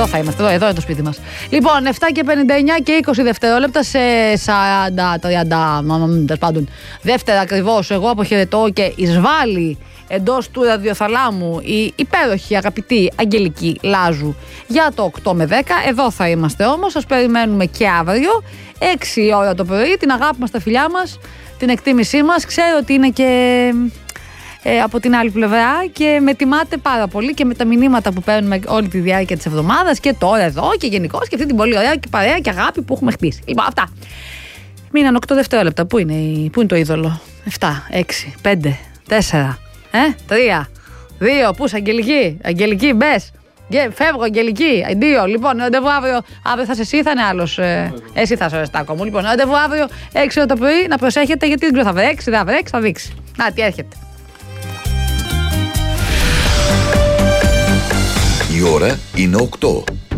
Εδώ θα είμαστε, εδώ είναι το σπίτι μας. Λοιπόν, 7 και 59 και 20 δευτερόλεπτα σε 40-30 πάντων δεύτερα ακριβώς. Εγώ αποχαιρετώ και εισβάλλει εντός του ραδιοθαλάμου η υπέροχη αγαπητή Αγγελική Λάζου για το 8 με 10. Εδώ θα είμαστε όμως, σας περιμένουμε και αύριο 6 ώρα το πρωί. Την αγάπη μας, τα φιλιά μας, την εκτίμησή μας. Ξέρω ότι είναι και από την άλλη πλευρά και με τιμάτε πάρα πολύ και με τα μηνύματα που παίρνουμε όλη τη διάρκεια της εβδομάδας και τώρα εδώ και γενικώς και αυτή την πολύ ωραία και παρέα και αγάπη που έχουμε χτίσει. Λοιπόν, αυτά. Μείναν 8 δευτερόλεπτα. Πού είναι το είδωλο? 7, 6, 5, 4, 3, 2, πού είσαι Αγγελική? Αγγελική, μπες. Φεύγω, Αγγελική. 2. Λοιπόν, ραντεβού αύριο. Αύριο θα είσαι εσύ, θα είναι άλλος. Εσύ θα είσαι ο Ρεστάκο μου. Λοιπόν, ραντεβού αύριο 6 ώρα το πρωί. Να προσέχετε γιατί δεν ξέρω, θα βρέξει, δεν θα βρέξει, θα δείξει. Να, τι έρχεται. Η ώρα είναι 8.